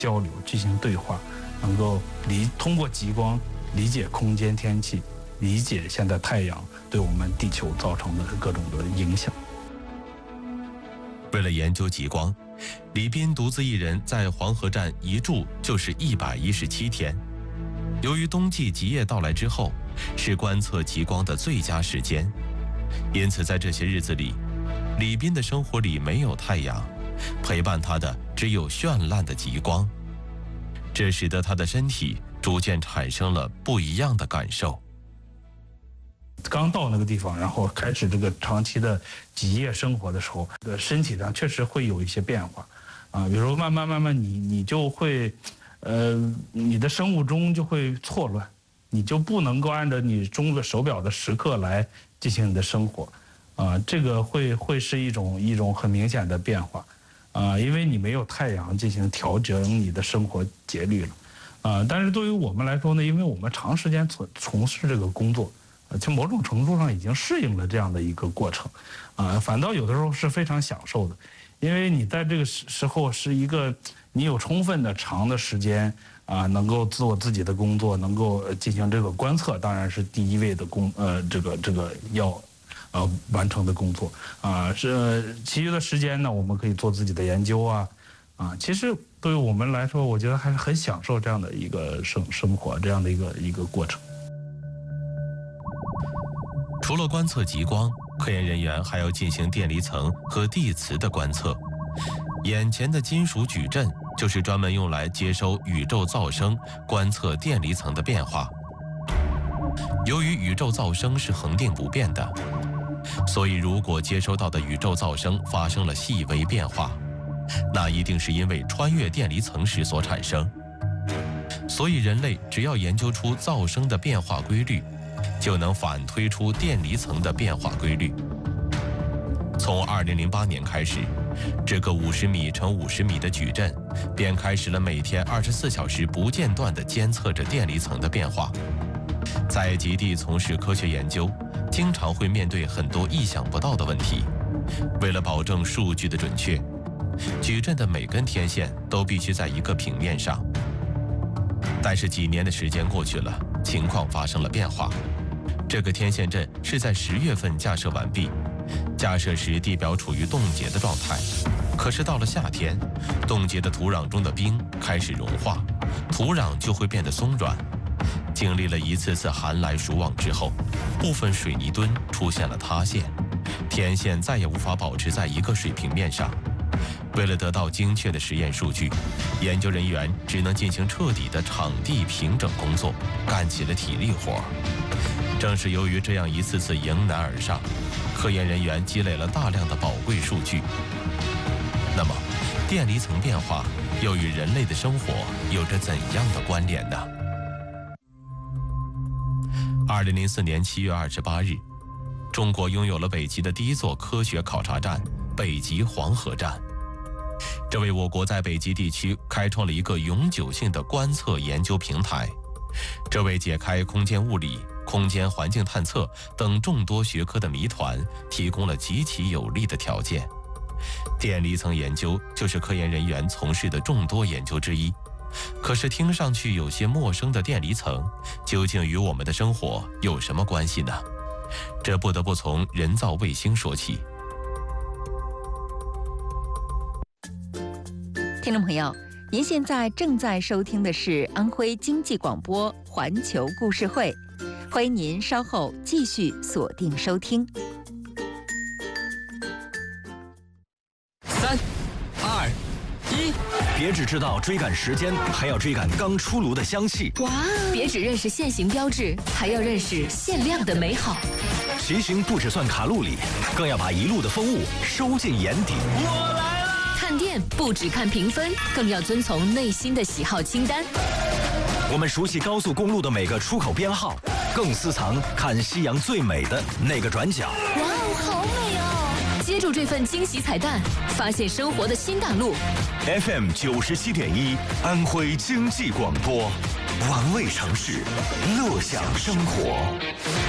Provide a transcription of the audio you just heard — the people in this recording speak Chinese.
交流、进行对话，能够通过极光理解空间天气，理解现在太阳对我们地球造成的各种的影响。 为了研究极光，李斌独自一人在黄河站一住就是117天。由于冬季极夜到来之后，是观测极光的最佳时间，因此在这些日子里，李斌的生活里没有太阳，陪伴他的只有绚烂的极光，这使得他的身体逐渐产生了不一样的感受。 刚到那个地方，然后开始这个长期的极夜生活的时候，身体上确实会有一些变化，比如慢慢你就会，你的生物钟就会错乱，你就不能够按照你手表的时刻来进行你的生活，这个会是一种很明显的变化，因为你没有太阳进行调整你的生活节律了，但是对于我们来说呢，因为我们长时间从事这个工作。其实某种程度上已经适应了这样的一个过程，反倒有的时候是非常享受的，因为你在这个时候是一个你有充分的长的时间能够做自己的工作，能够进行这个观测，当然是第一位的这个要完成的工作是其余的时间呢，我们可以做自己的研究其实对于我们来说，我觉得还是很享受这样的一个生活，这样的一个过程。 除了观测极光，科研人员还要进行电离层和地磁的观测。眼前的金属矩阵就是专门用来接收宇宙噪声、观测电离层的变化。由于宇宙噪声是恒定不变的，所以如果接收到的宇宙噪声发生了细微变化，那一定是因为穿越电离层时所产生。所以人类只要研究出噪声的变化规律，就能反推出电离层的变化规律。从2008年开始，这个50米乘50米的矩阵便开始了每天24小时不间断地监测着电离层的变化。在极地从事科学研究，经常会面对很多意想不到的问题。为了保证数据的准确，矩阵的每根天线都必须在一个平面上。但是几年的时间过去了，情况发生了变化。这个天线阵是在10月份架设完毕，架设时地表处于冻结的状态。可是到了夏天，冻结的土壤中的冰开始融化，土壤就会变得松软。经历了一次次寒来暑往之后，部分水泥墩出现了塌陷，天线再也无法保持在一个水平面上。为了得到精确的实验数据，研究人员只能进行彻底的场地平整工作，干起了体力活。正是由于这样一次次迎难而上，科研人员积累了大量的宝贵数据。那么，电离层变化又与人类的生活有着怎样的关联呢？2004年7月28日，中国拥有了北极的第一座科学考察站——北极黄河站。这为我国在北极地区开创了一个永久性的观测研究平台，这为解开空间物理、空间环境探测等众多学科的谜团提供了极其有利的条件。电离层研究就是科研人员从事的众多研究之一。可是听上去有些陌生的电离层，究竟与我们的生活有什么关系呢？这不得不从人造卫星说起。 听众朋友，您现在正在收听的是安徽经济广播环球故事会，欢迎您稍后继续锁定收听。 3、2、1，别只知道追赶时间，还要追赶刚出炉的香气。 哇！别只认识现行标志，还要认识限量的美好。 骑行不只算卡路里，更要把一路的风物收进眼底。我来了！ 看店不只看评分，更要遵从内心的喜好清单。 我们熟悉高速公路的每个出口编号，更私藏看夕阳最美的那个转角。 哇哦，好美哦！接住这份惊喜彩蛋，发现生活的新大陆。 FM 97.1，安徽经济广播，玩味城市，乐享生活。